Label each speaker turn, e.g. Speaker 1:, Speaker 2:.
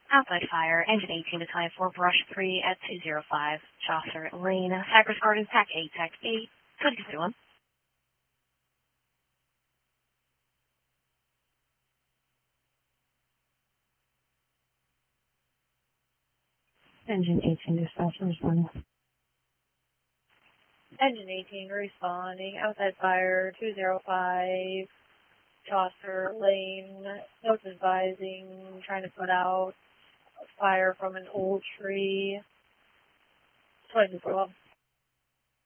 Speaker 1: Outside fire, engine 18 to time 4, brush 3 at 205, Chaucer Lane, Cypress Gardens, TAC 8, 2051.
Speaker 2: Engine 18 dispatch, responding.
Speaker 3: Engine 18 responding, outside fire, 205, Chaucer Lane, notes advising, trying to put out fire from an old tree, 2012.